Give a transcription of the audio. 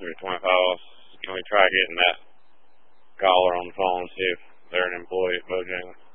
325. Can we try getting that caller on the phone and see if they're an employee at Bojangles?